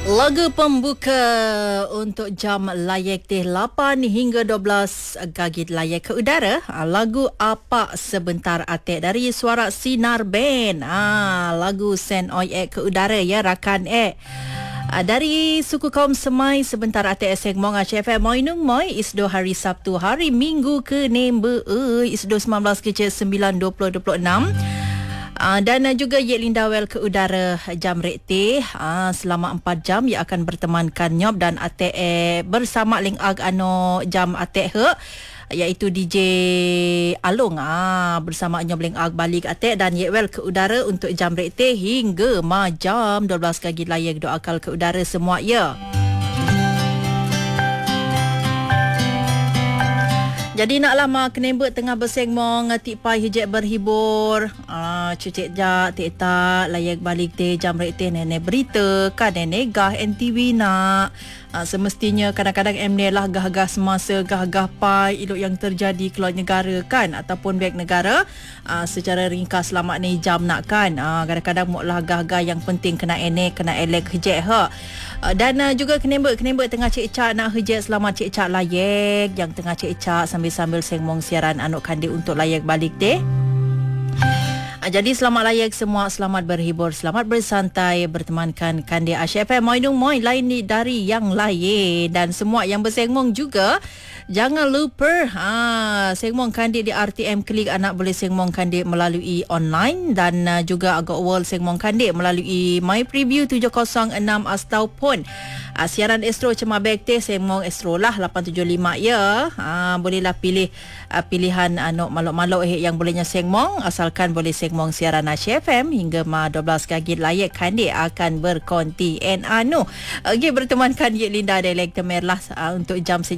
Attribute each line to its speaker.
Speaker 1: Lagu pembuka untuk jam layak teh 8 hingga 12 gagit layak ke udara. Lagu Apa Sebentar Atik dari Suara Sinar Band. Lagu Sen Oi Ek ke udara ya rakan dari suku kaum Semai Sebentar Atik Segmong HFM Moi Nung Moi Isdo hari Sabtu hari Minggu ke Nembe Isdo 19 kece 9 2026. Dan juga Yek Linda Wel ke udara jam rekti selama 4 jam ia akan bertemankan Nyop dan Atek bersama Ling Ag ano jam Atek iaitu DJ Along bersama Nyop Ling Ag balik Atek dan Yek Wel ke udara untuk jam rekti hingga jam 12 kagi layak doa akal ke udara semua ya. Jadi nak lama kenembek tengah bersengmong tipai hijab berhibur cucik jak tak layak balik teh jam rek teh nenek berita kan nenek gah NTV nak semestinya kadang-kadang emne lah gah-gah semasa gah-gah pai ilok yang terjadi keluar negara kan ataupun baik negara secara ringkas selamat ni jam nak kan kadang-kadang moklah gah-gah yang penting kena elek hijab dan juga kenembek tengah cek-cak nak hijab selamat cek-cak layak yang tengah cek-cak sambil sengmong siaran Anuk Kandi untuk layak balik deh. Jadi selamat layak semua, selamat berhibur, selamat bersantai bertemankan Kandi HFM Moi Nung Moi lain ni dari yang lain dan semua yang bersengmong juga jangan lupa sengmong Kandi di RTM Klik anak boleh sengmong Kandi melalui online dan juga agak world sengmong Kandi melalui My Preview 706 ataupun siaran Astro Cema Bek teh sengmong Astro lah 875 ya. Bolehlah pilih pilihan malok-malok yang bolehnya sengmong asalkan boleh sengmong siaran HFM hingga 12 kagit layak Kandi akan berkonti okey bertemankan Yek Linda Dialek Temerlah untuk jam